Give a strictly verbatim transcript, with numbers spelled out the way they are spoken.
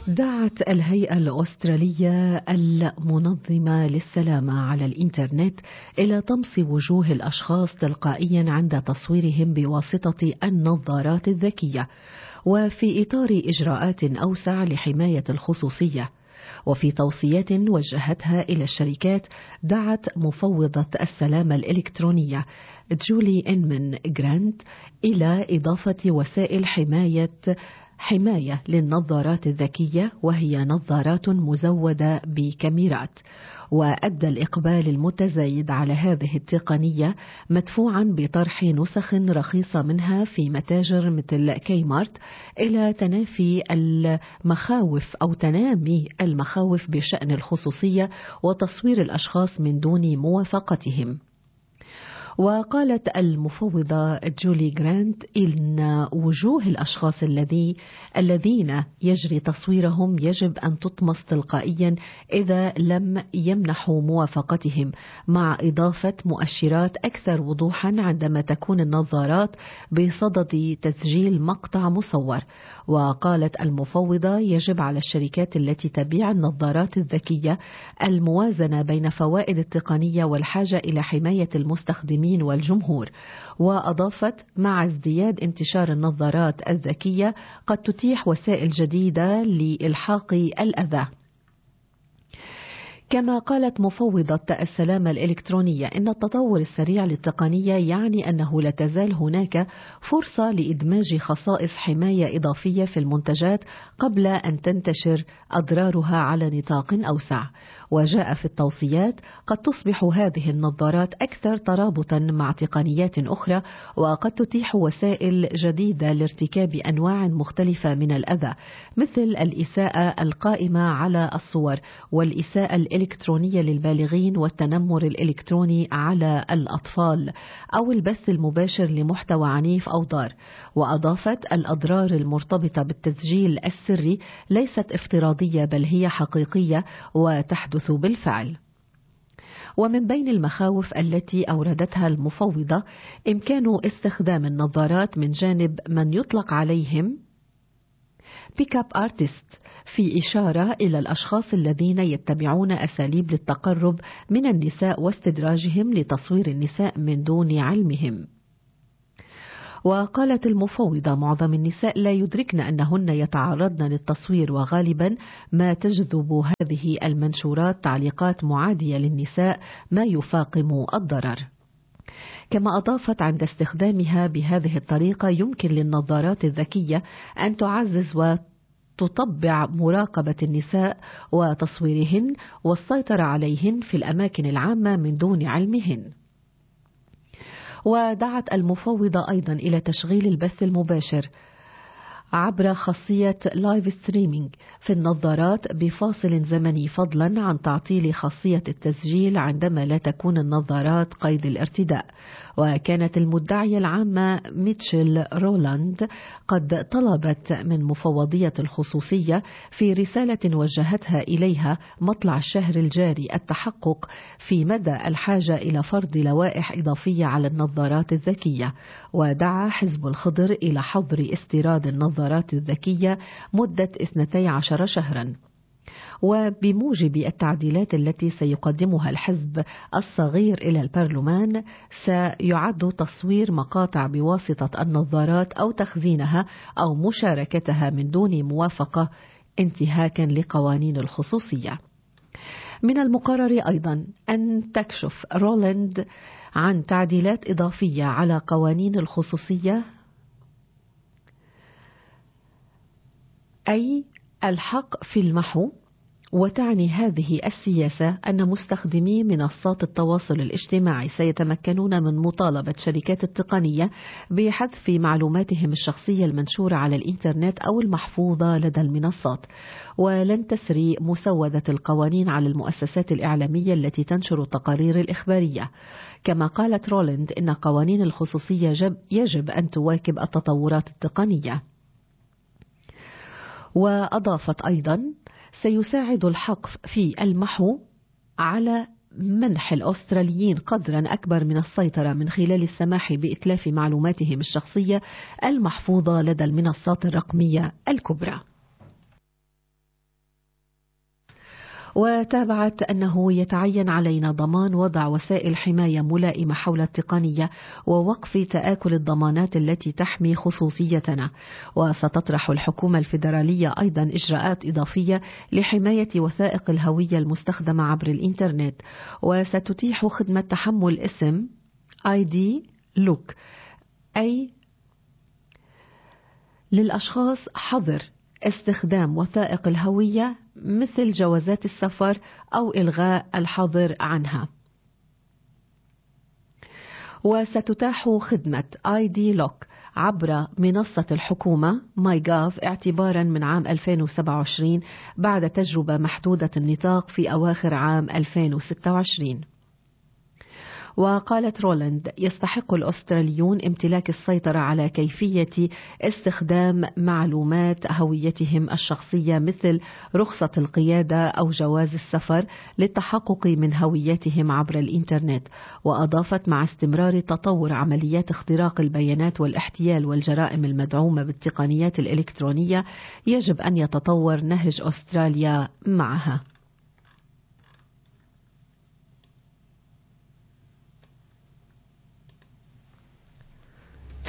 دعت الهيئة الأسترالية المنظمة للسلامة على الإنترنت إلى طمس وجوه الأشخاص تلقائيا عند تصويرهم بواسطة النظارات الذكية، وفي إطار إجراءات أوسع لحماية الخصوصية. وفي توصيات وجهتها إلى الشركات، دعت مفوضة السلامة الإلكترونية جولي إنمن جرانت إلى إضافة وسائل حماية حماية للنظارات الذكية، وهي نظارات مزودة بكاميرات. وأدى الإقبال المتزايد على هذه التقنية مدفوعا بطرح نسخ رخيصة منها في متاجر مثل كي مارت إلى تنافي المخاوف أو تنامي المخاوف بشأن الخصوصية وتصوير الأشخاص من دون موافقتهم. وقالت المفوضة جولي جرانت إن وجوه الأشخاص الذي الذين يجري تصويرهم يجب أن تطمس تلقائيا إذا لم يمنحوا موافقتهم، مع إضافة مؤشرات أكثر وضوحا عندما تكون النظارات بصدد تسجيل مقطع مصور. وقالت المفوضة يجب على الشركات التي تبيع النظارات الذكية الموازنة بين فوائد التقنية والحاجة إلى حماية المستخدمين والجمهور. وأضافت مع ازدياد انتشار النظارات الذكية قد تتيح وسائل جديدة لإلحاق الأذى. كما قالت مفوضة السلامة الإلكترونية إن التطور السريع للتقنية يعني أنه لا تزال هناك فرصة لإدماج خصائص حماية إضافية في المنتجات قبل أن تنتشر أضرارها على نطاق أوسع. وجاء في التوصيات: قد تصبح هذه النظارات أكثر ترابطا مع تقنيات أخرى، وقد تتيح وسائل جديدة لارتكاب أنواع مختلفة من الأذى، مثل الإساءة القائمة على الصور، والإساءة الإلكترونية للبالغين، والتنمر الإلكتروني على الأطفال، أو البث المباشر لمحتوى عنيف أو ضار. وأضافت: الأضرار المرتبطة بالتسجيل السري ليست افتراضية بل هي حقيقية وتحدث بالفعل. ومن بين المخاوف التي أوردتها المفوضة إمكان استخدام النظارات من جانب من يطلق عليهم بيك اب ارتست، في إشارة إلى الأشخاص الذين يتبعون أساليب للتقرب من النساء واستدراجهم لتصوير النساء من دون علمهم. وقالت المفوضة: معظم النساء لا يدركن أنهن يتعرضن للتصوير، وغالبا ما تجذب هذه المنشورات تعليقات معادية للنساء ما يفاقم الضرر. كما أضافت: عند استخدامها بهذه الطريقة يمكن للنظارات الذكية أن تعزز وتطبع مراقبة النساء وتصويرهن والسيطرة عليهن في الأماكن العامة من دون علمهن. ودعت المفوضة أيضا إلى تشغيل البث المباشر عبر خاصية لايف ستريمينج في النظارات بفاصل زمني، فضلا عن تعطيل خاصية التسجيل عندما لا تكون النظارات قيد الارتداء. وكانت المدعية العامة ميتشيل رولاند قد طلبت من مفوضية الخصوصية في رسالة وجهتها إليها مطلع الشهر الجاري التحقق في مدى الحاجة إلى فرض لوائح إضافية على النظارات الذكية. ودعا حزب الخضر إلى حظر استيراد النظارات الذكية مدة اثنتي عشر شهرا. وبموجب التعديلات التي سيقدمها الحزب الصغير إلى البرلمان، سيعد تصوير مقاطع بواسطة النظارات أو تخزينها أو مشاركتها من دون موافقة انتهاكا لقوانين الخصوصية. من المقرر أيضا أن تكشف رولاند عن تعديلات إضافية على قوانين الخصوصية، أي الحق في المحو. وتعني هذه السياسة أن مستخدمي منصات التواصل الاجتماعي سيتمكنون من مطالبة شركات التقنية بحذف معلوماتهم الشخصية المنشورة على الإنترنت أو المحفوظة لدى المنصات. ولن تسري مسودة القوانين على المؤسسات الإعلامية التي تنشر التقارير الإخبارية. كما قالت رولاند إن قوانين الخصوصية يجب أن تواكب التطورات التقنية. وأضافت أيضا: سيساعد الحق في المحو على منح الأستراليين قدرا أكبر من السيطرة من خلال السماح بإتلاف معلوماتهم الشخصية المحفوظة لدى المنصات الرقمية الكبرى. وتابعت أنه يتعين علينا ضمان وضع وسائل حماية ملائمة حول التقنية ووقف تآكل الضمانات التي تحمي خصوصيتنا. وستطرح الحكومة الفيدرالية أيضا إجراءات إضافية لحماية وثائق الهوية المستخدمة عبر الإنترنت، وستتيح خدمة تحمل اسم آي دي لوك، أي للأشخاص حظر استخدام وثائق الهوية مثل جوازات السفر أو إلغاء الحظر عنها. وستتاح خدمة آي دي لوك عبر منصة الحكومة ماي جاف اعتبارا من عام ألفين وسبعة وعشرين بعد تجربة محدودة النطاق في أواخر عام ألفين وستة وعشرين. وقالت رولاند: يستحق الأستراليون امتلاك السيطرة على كيفية استخدام معلومات هويتهم الشخصية مثل رخصة القيادة أو جواز السفر للتحقق من هويتهم عبر الإنترنت. وأضافت: مع استمرار تطور عمليات اختراق البيانات والاحتيال والجرائم المدعومة بالتقنيات الإلكترونية، يجب أن يتطور نهج أستراليا معها.